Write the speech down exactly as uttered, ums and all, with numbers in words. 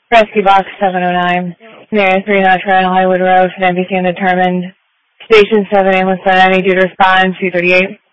Rescue Box seven oh nine. Area three North Toronto Highwood Road, can I be seen determined? Station seven, ambulance nine ninety due to respond, two thirty-eight.